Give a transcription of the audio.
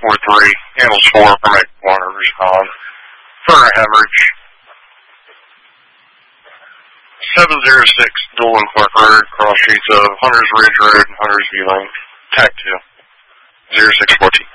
4-3, handles 4 for Mike Warner, respond. For a hemorrhage. 706 Dual Incorporated, cross streets of Hunters Ridge Road and Hunters View Lane. TAC 2. 0614.